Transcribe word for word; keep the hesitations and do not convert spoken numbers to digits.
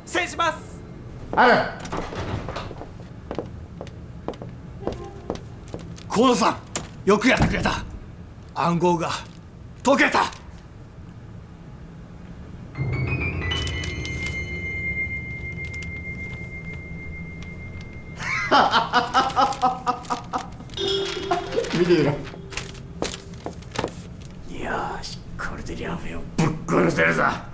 失礼します。 ある河野さん、よくやってくれた。暗号が解けた。 見てみろ。 よし、これで両面をぶっ殺せるぞ。